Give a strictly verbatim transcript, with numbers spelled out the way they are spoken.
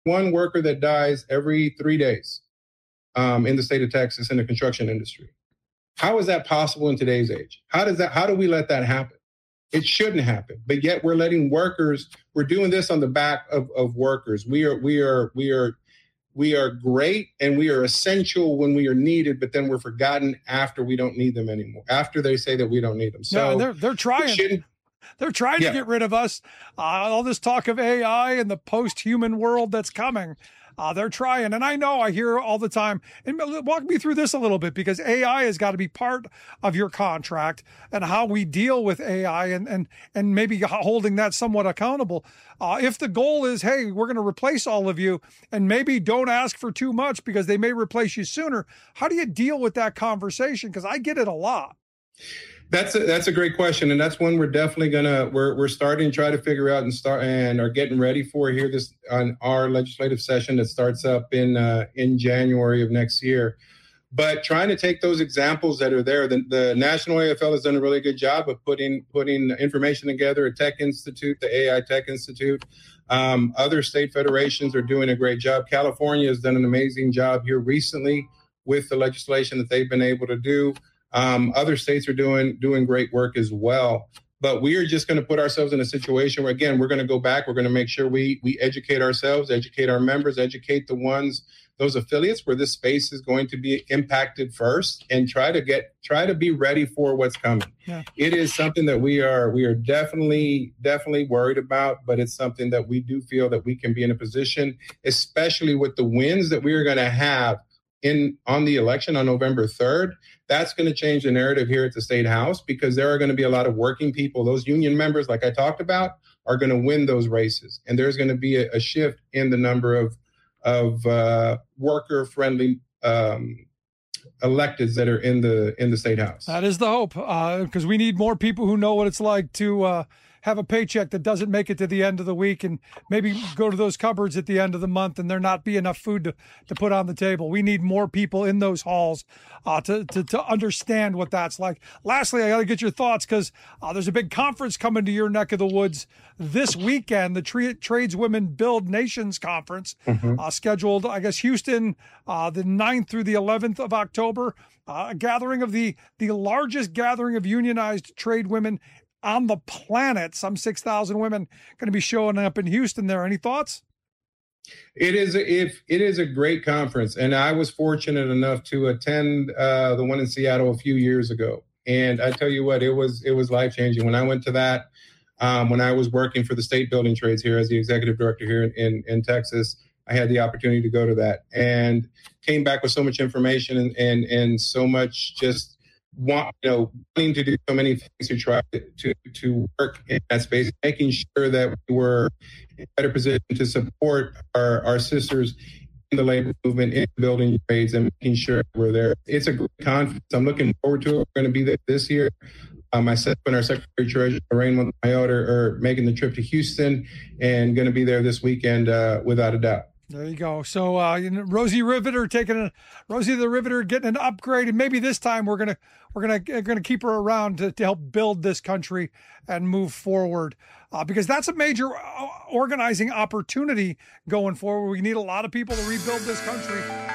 one worker that dies every three days um, in the state of Texas in the construction industry. How is that possible in today's age? How does that? How do we let that happen? It shouldn't happen, but yet we're letting workers. We're doing this on the back of, of workers. We are we are we are we are great and we are essential when we are needed, but then we're forgotten after we don't need them anymore. After they say that we don't need them, so no, they're they're trying. They're trying yeah. to get rid of us. Uh, all this talk of A I and the post-human world that's coming. Uh, they're trying. And I know I hear all the time, and walk me through this a little bit, because A I has got to be part of your contract and how we deal with A I and, and, and maybe holding that somewhat accountable. Uh, if the goal is, hey, we're going to replace all of you and maybe don't ask for too much because they may replace you sooner. How do you deal with that conversation? Because I get it a lot. That's a, that's a great question, and that's one we're definitely gonna we're we're starting to try to figure out and start and are getting ready for here this on our legislative session that starts up in uh, in January of next year. But trying to take those examples that are there, the, the National A F L has done a really good job of putting putting information together. A Tech Institute, the A I Tech Institute, um, other state federations are doing a great job. California has done an amazing job here recently with the legislation that they've been able to do. Um, other states are doing doing great work as well. But we are just going to put ourselves in a situation where, again, we're going to go back. We're going to make sure we we educate ourselves, educate our members, educate the ones, those affiliates where this space is going to be impacted first, and try to get try to be ready for what's coming. Yeah. It is something that we are we are definitely definitely worried about, but it's something that we do feel that we can be in a position, especially with the wins that we are going to have in on the election on November third. That's going to change the narrative here at the State House, because there are going to be a lot of working people. Those union members, like I talked about, are going to win those races. And there's going to be a, a shift in the number of, of uh, worker-friendly um, electeds that are in the in the State House. That is the hope, because uh, we need more people who know what it's like to uh, have a paycheck that doesn't make it to the end of the week, and maybe go to those cupboards at the end of the month and there not be enough food to, to put on the table. We need more people in those halls uh, to, to to understand what that's like. Lastly, I got to get your thoughts, because uh, there's a big conference coming to your neck of the woods this weekend, the Tra- Tradeswomen Build Nations Conference, mm-hmm. uh, scheduled, I guess, Houston, uh, the ninth through the eleventh of October, uh, a gathering of the, the largest gathering of unionized trade women on the planet. Some six thousand women going to be showing up in Houston there. Any thoughts? It is a, if it is a great conference, and I was fortunate enough to attend uh, the one in Seattle a few years ago. And I tell you what, it was it was life changing when I went to that. Um, when I was working for the state building trades here as the executive director here in, in, in Texas, I had the opportunity to go to that and came back with so much information and and, and so much just. Want, you know, wanting to do so many things to try to, to work in that space, making sure that we were in a better position to support our, our sisters in the labor movement, in the building trades, and making sure we're there. It's a great conference. I'm looking forward to it. We're going to be there this year. Um, myself and our Secretary Treasurer, Lorraine Mayotte, are making the trip to Houston and going to be there this weekend uh, without a doubt. There you go. So uh, you know, Rosie Riveter taking a Rosie the Riveter getting an upgrade, and maybe this time we're gonna we're gonna gonna keep her around to, to help build this country and move forward, uh, because that's a major organizing opportunity going forward. We need a lot of people to rebuild this country.